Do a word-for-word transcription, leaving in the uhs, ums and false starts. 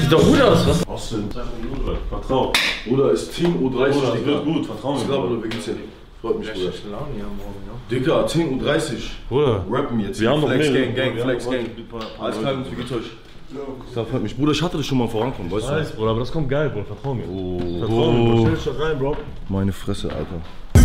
Sieht doch gut aus, was? Austin, vertrau. Bruder, ist Team U dreißig, Bruder, Digga. wird gut, vertrau mir. Ich glaube, Bruder, wir geht's hin. Freut mich, Bruder. Laune hier morgen, ja. Digga, zehn Uhr dreißig. Bruder, Rappen jetzt. wir haben noch Flex mehr. Gang, Gang, Wir Flex haben Gang. heute ein paar- paar Alles Leute. klar, wie geht's euch? Das freut mich. Bruder, ich hatte das schon mal vorankommen, weißt Weiß, Bruder, aber das kommt geil, Bruder, vertrau mir. du? Vertrau mir, Bro. Stell dich da rein, Bro. Meine Fresse, Alter.